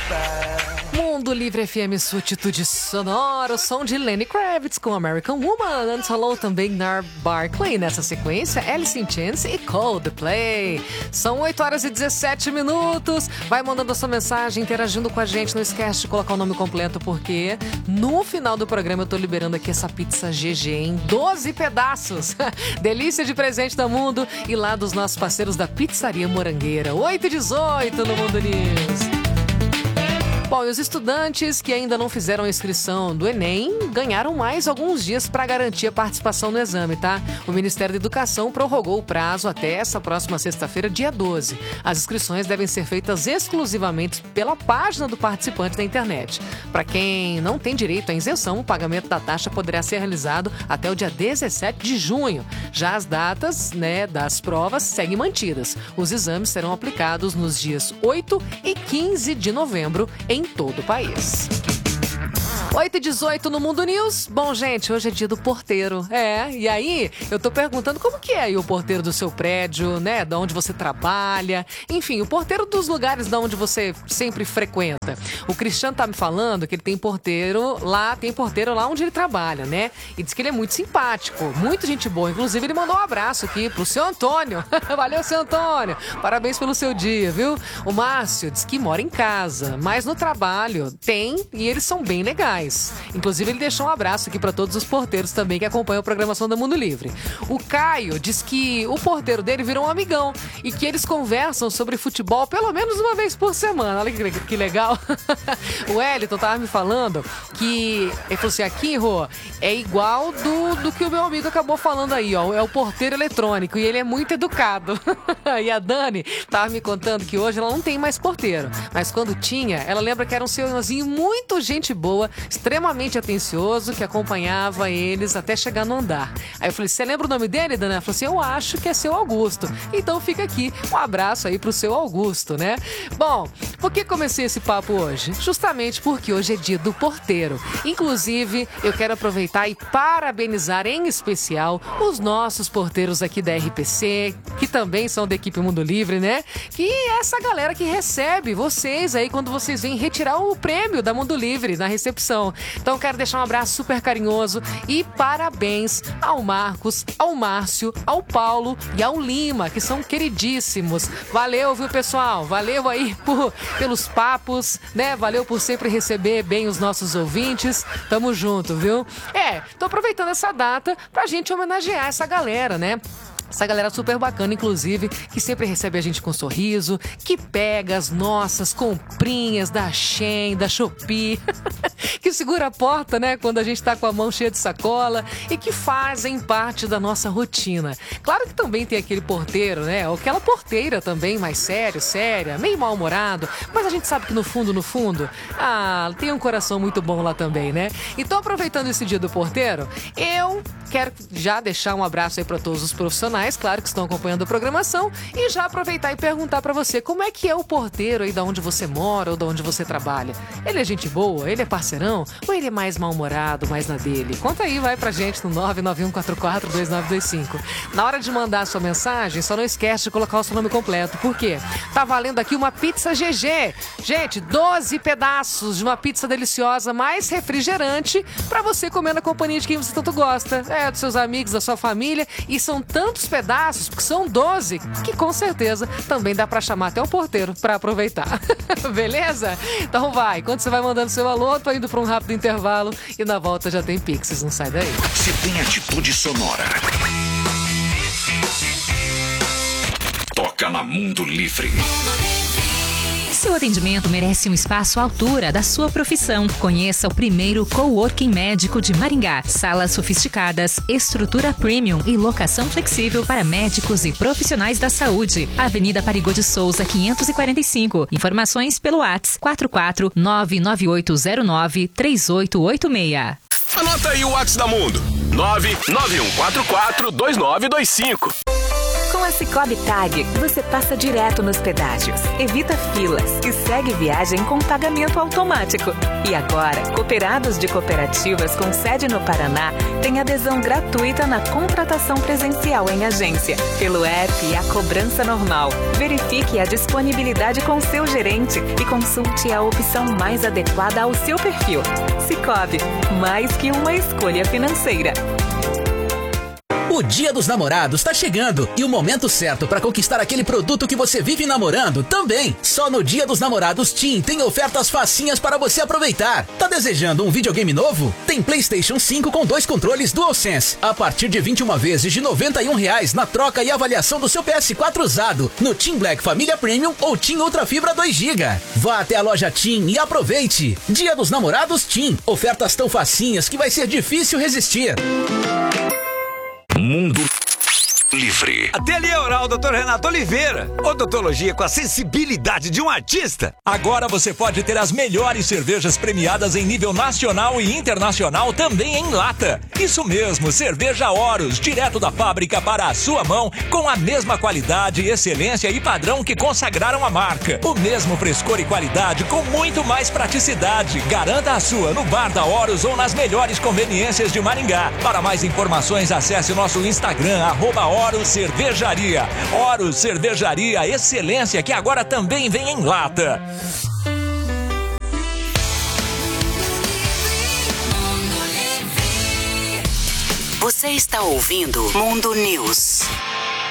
Mundo Livre FM, sua atitude sonora, o som de Lenny Kravitz com American Woman. Antes rolou também Nar Barkley. Nessa sequência, Alice in Chains e Coldplay. São 8h17. Vai mandando a sua mensagem, interagindo com a gente. Não esquece de colocar o nome completo, porque no final do programa eu tô liberando aqui essa pizza GG em 12 pedaços. Delícia de presente da Mundo e lá dos nossos parceiros da Pizzaria Morangueira. 8h18 no Mundo News. Bom, e os estudantes que ainda não fizeram a inscrição do Enem ganharam mais alguns dias para garantir a participação no exame, tá? O Ministério da Educação prorrogou o prazo até essa próxima sexta-feira, dia 12. As inscrições devem ser feitas exclusivamente pela página do participante na internet. Para quem não tem direito à isenção, o pagamento da taxa poderá ser realizado até o dia 17 de junho. Já as datas, das provas seguem mantidas. Os exames serão aplicados nos dias 8 e 15 de novembro em todo o país. 8h18 no Mundo News. Bom, gente, hoje é dia do porteiro. E aí eu tô perguntando como que é aí o porteiro do seu prédio, da onde você trabalha. Enfim, o porteiro dos lugares da onde você sempre frequenta. O Cristiano tá me falando que ele tem porteiro lá onde ele trabalha, E diz que ele é muito simpático, muito gente boa. Inclusive, ele mandou um abraço aqui pro seu Antônio. Valeu, seu Antônio. Parabéns pelo seu dia, viu? O Márcio diz que mora em casa, mas no trabalho tem e eles são bem legais. Inclusive, ele deixou um abraço aqui para todos os porteiros também que acompanham a programação da Mundo Livre. O Caio diz que o porteiro dele virou um amigão e que eles conversam sobre futebol pelo menos uma vez por semana. Olha que legal. O Wellington tava me falando que ele falou assim, aqui, Rô, é igual do que o meu amigo acabou falando aí, ó. É o porteiro eletrônico e ele é muito educado. E a Dani tava me contando que hoje ela não tem mais porteiro, mas quando tinha, ela lembra que era um senhorzinho muito gente boa, extremamente atencioso, que acompanhava eles até chegar no andar. Aí eu falei, você lembra o nome dele, Dana? Ela falou assim, eu acho que é seu Augusto. Então fica aqui um abraço aí pro seu Augusto, Bom, por que comecei esse papo hoje? Justamente porque hoje é dia do porteiro. Inclusive, eu quero aproveitar e parabenizar em especial os nossos porteiros aqui da RPC, que também são da equipe Mundo Livre, Que é essa galera que recebe vocês aí quando vocês vêm retirar o prêmio da Mundo Livre na recepção. Então quero deixar um abraço super carinhoso e parabéns ao Marcos, ao Márcio, ao Paulo e ao Lima, que são queridíssimos. Valeu, viu, pessoal? Valeu aí pelos papos, Valeu por sempre receber bem os nossos ouvintes. Tamo junto, viu? Tô aproveitando essa data pra gente homenagear essa galera, Essa galera super bacana, inclusive, que sempre recebe a gente com sorriso, que pega as nossas comprinhas da Shein, da Shopee, que segura a porta, quando a gente tá com a mão cheia de sacola e que fazem parte da nossa rotina. Claro que também tem aquele porteiro, ou aquela porteira também, mais séria, meio mal-humorado, mas a gente sabe que no fundo, tem um coração muito bom lá também, Então, aproveitando esse dia do porteiro, eu quero já deixar um abraço aí pra todos os profissionais, claro, que estão acompanhando a programação, e já aproveitar e perguntar pra você como é que é o porteiro aí da onde você mora ou da onde você trabalha. Ele é gente boa? Ele é parceirão? Ou ele é mais mal-humorado, mais na dele? Conta aí, vai pra gente no 991442925. Na hora de mandar a sua mensagem, só não esquece de colocar o seu nome completo. Por quê? Tá valendo aqui uma pizza GG. Gente, 12 pedaços de uma pizza deliciosa, mais refrigerante, pra você comer na companhia de quem você tanto gosta. Dos seus amigos, da sua família. E são tantos pedaços, porque são 12, que com certeza também dá pra chamar até o porteiro pra aproveitar. Beleza? Então vai, quando você vai mandando seu alô, tô indo pra um rápido intervalo e na volta já tem Pixies, não sai daí. Se tem atitude sonora, toca na Mundo Livre. Seu atendimento merece um espaço à altura da sua profissão. Conheça o primeiro coworking médico de Maringá. Salas sofisticadas, estrutura premium e locação flexível para médicos e profissionais da saúde. Avenida Parigô de Souza, 545. Informações pelo WhatsApp 44998093886. Anota aí o WhatsApp da Mundo. 991442925. Com a Sicoob Tag, você passa direto nos pedágios, evita filas e segue viagem com pagamento automático. E agora, cooperados de cooperativas com sede no Paraná têm adesão gratuita na contratação presencial em agência, pelo app e a cobrança normal. Verifique a disponibilidade com seu gerente e consulte a opção mais adequada ao seu perfil. Sicoob, mais que uma escolha financeira. O Dia dos Namorados tá chegando e o momento certo para conquistar aquele produto que você vive namorando também. Só no Dia dos Namorados TIM tem ofertas facinhas para você aproveitar. Tá desejando um videogame novo? Tem PlayStation 5 com 2 controles DualSense a partir de 21 vezes de R$ 91 na troca e avaliação do seu PS4 usado no TIM Black Família Premium ou TIM Ultra Fibra 2 GB. Vá até a loja TIM e aproveite. Dia dos Namorados TIM. Ofertas tão facinhas que vai ser difícil resistir. Mundo Livre. Ateliê Oral Dr. Renato Oliveira. Odontologia com a sensibilidade de um artista. Agora você pode ter as melhores cervejas premiadas em nível nacional e internacional também em lata. Isso mesmo, cerveja Horus, direto da fábrica para a sua mão, com a mesma qualidade, excelência e padrão que consagraram a marca. O mesmo frescor e qualidade com muito mais praticidade. Garanta a sua no bar da Horus ou nas melhores conveniências de Maringá. Para mais informações, acesse o nosso Instagram, @Horus Cervejaria. Horus Cervejaria, excelência que agora também vem em lata. Você está ouvindo Mundo News.